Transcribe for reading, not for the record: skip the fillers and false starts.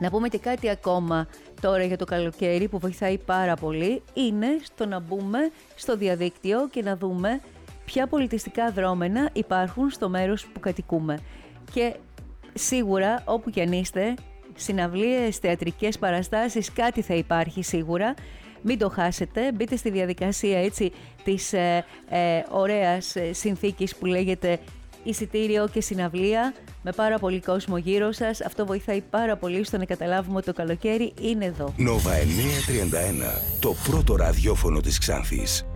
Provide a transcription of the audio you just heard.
Να πούμε και κάτι ακόμα τώρα για το καλοκαίρι που βοηθάει πάρα πολύ, είναι στο να μπούμε στο διαδίκτυο και να δούμε ποια πολιτιστικά δρόμενα υπάρχουν στο μέρος που κατοικούμε. Και σίγουρα όπου κι αν είστε, συναυλίες, θεατρικές παραστάσεις, κάτι θα υπάρχει σίγουρα. Μην το χάσετε, μπείτε στη διαδικασία έτσι της ωραίας συνθήκης που λέγεται εισιτήριο και συναυλία, με πάρα πολύ κόσμο γύρω σας. Αυτό βοηθάει πάρα πολύ στο να καταλάβουμε ότι το καλοκαίρι είναι εδώ. Nova 931, το πρώτο ραδιόφωνο της Ξάνθης.